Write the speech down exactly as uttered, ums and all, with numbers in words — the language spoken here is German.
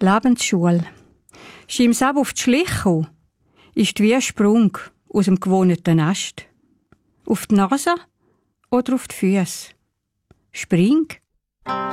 Lebensschule. Schimm's ab auf die Schliche ist wie ein Sprung aus dem gewohnten Nest. Auf die Nase oder auf die Füße. Spring.